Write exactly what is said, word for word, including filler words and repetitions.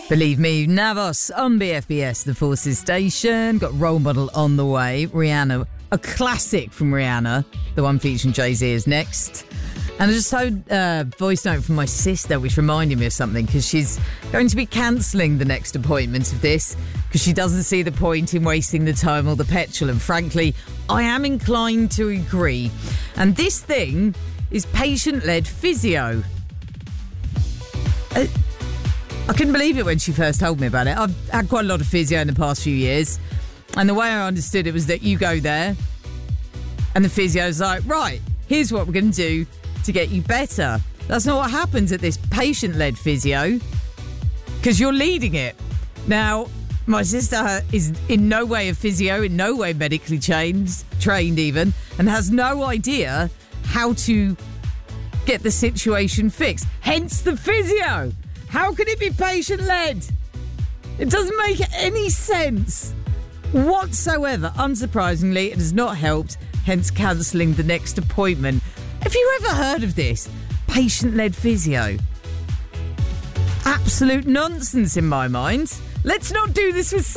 Believe me, Navos on B F B S, the Forces Station. Got Role Model on the way. Rihanna, a classic from Rihanna. The one featuring Jay-Z is next. And I just heard a voice note from my sister, which reminded me of something, because she's going to be cancelling the next appointment of this, because she doesn't see the point in wasting the time or the petrol. And frankly, I am inclined to agree. And this thing is patient-led physio. Uh, I couldn't believe it when she first told me about it. I've had quite a lot of physio in the past few years. And the way I understood it was that you go there and the physio's like, right, here's what we're going to do to get you better. That's not what happens at this patient-led physio, because you're leading it. Now, my sister is in no way a physio, in no way medically trained, trained even, and has no idea how to get the situation fixed. Hence the physio. How can it be patient-led? It doesn't make any sense whatsoever. Unsurprisingly, it has not helped, hence cancelling the next appointment. Have you ever heard of this? Patient-led physio. Absolute nonsense in my mind. Let's not do this with